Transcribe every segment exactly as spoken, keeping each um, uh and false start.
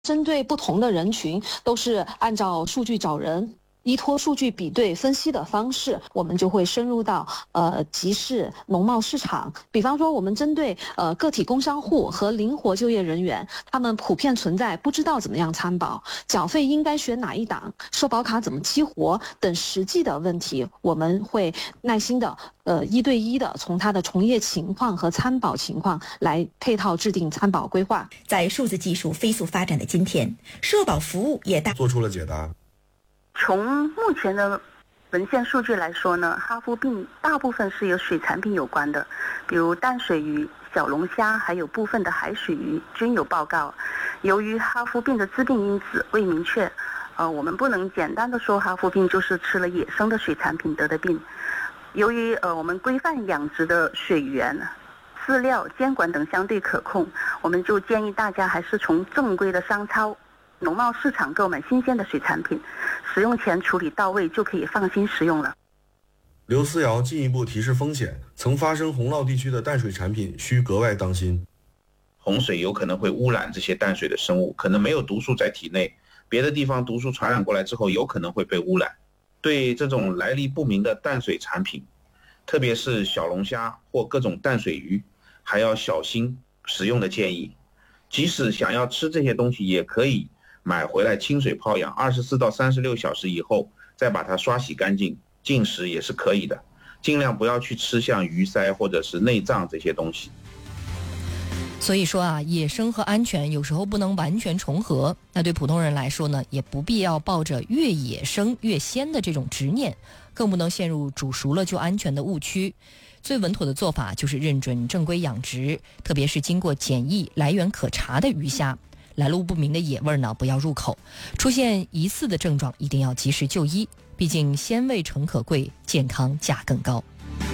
针对不同的人群，都是按照数据找人。依托数据比对分析的方式，我们就会深入到呃集市、农贸市场。比方说，我们针对呃个体工商户和灵活就业人员，他们普遍存在不知道怎么样参保、缴费应该选哪一档、社保卡怎么激活等实际的问题，我们会耐心的呃一对一的从他的从业情况和参保情况来配套制定参保规划。 在数字技术飞速发展的今天，社保服务也大做出了解答。 从目前的文献数据来说呢，哈夫病大部分是由水产品有关的，比如淡水鱼、小龙虾，还有部分的海水鱼均有报告。由于哈夫病的致病因子未明确，呃，我们不能简单的说哈夫病就是吃了野生的水产品得的病。由于呃我们规范养殖的水源、饲料、监管等相对可控，我们就建议大家还是从正规的商超、农贸市场购买新鲜的水产品，使用前处理到位就可以放心食用了。 刘思瑶进一步提示风险，曾发生洪涝地区的淡水产品需格外当心。 洪水有可能会污染这些淡水的生物，可能没有毒素在体内，别的地方毒素传染过来之后有可能会被污染。对这种来历不明的淡水产品，特别是小龙虾或各种淡水鱼，还要小心食用的建议。即使想要吃这些东西，也可以买回来清水泡养，二十四到三十六小时以后再把它刷洗干净，进食也是可以的。尽量不要去吃像鱼鳃或者是内脏这些东西。 所以说啊，野生和安全有时候不能完全重合。那对普通人来说呢，也不必要抱着越野生越鲜的这种执念，更不能陷入煮熟了就安全的误区。最稳妥的做法就是认准正规养殖，特别是经过检疫、来源可查的鱼虾。来路不明的野味呢，不要入口。出现疑似的症状，一定要及时就医。毕竟鲜味诚可贵，健康价更高。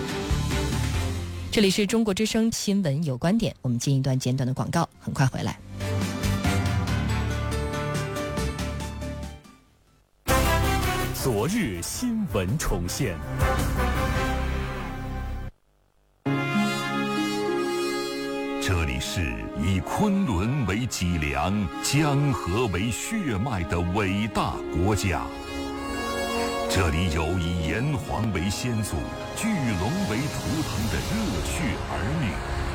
这里是中国之声新闻有观点，我们进一段简短的广告，很快回来。 昨日新闻重现。这里是以昆仑为脊梁、江河为血脉的伟大国家。这里有以炎黄为先祖、巨龙为图腾的热血儿女。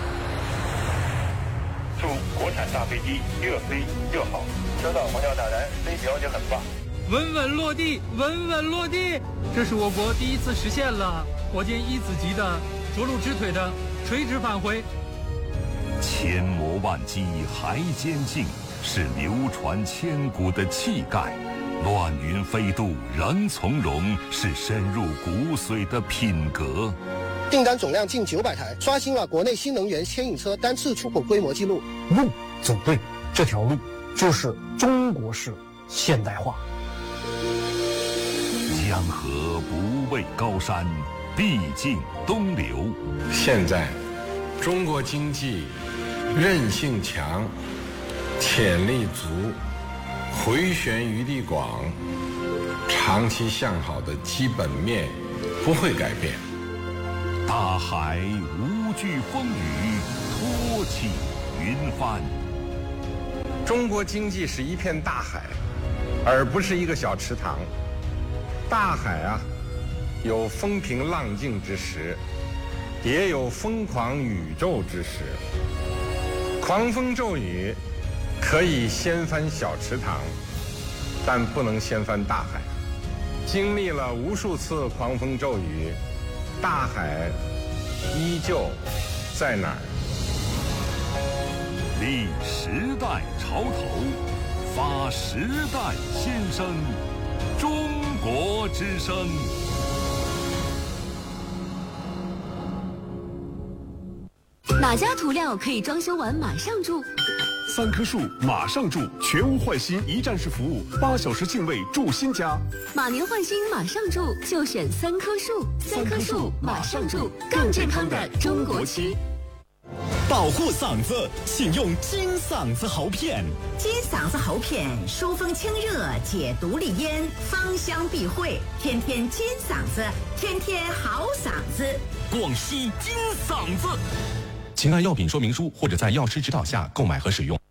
祝国产大飞机越飞越好！收到，黄教大人，飞行就很棒。 稳稳落地，稳稳落地，这是我国第一次实现了火箭一子级的着陆直腿的垂直返回。 千磨万击还坚劲，是流传千古的气概。乱云飞渡仍从容，是深入骨髓的品格。 订单总量近九百台，刷新了国内新能源牵引车单次出口规模纪录。 路走对，这条路就是中国式现代化。 江河不畏高山，必尽东流。 现在中国经济韧性强，潜力足，回旋余地广，长期向好的基本面不会改变。 大海无惧风雨，托起云帆。 中国经济是一片大海，而不是一个小池塘。大海啊，有风平浪静之时，也有疯狂宇宙之时。狂风骤雨可以掀翻小池塘，但不能掀翻大海。经历了无数次狂风骤雨，大海依旧在哪儿？ 立时代潮头，发时代先声，中国之声。 哪家涂料可以装修完马上住？ 三棵树马上住，全屋换新一站式服务，八小时净位住新家。 马年换新马上住，就选三棵树。三棵树马上住，更健康的中国区。 保护嗓子，请用金嗓子喉片。 金嗓子喉片疏风清热，解毒利咽，芳香避秽，天天金嗓子，天天好嗓子。 广西金嗓子。 请按药品说明书或者在药师指导下购买和使用。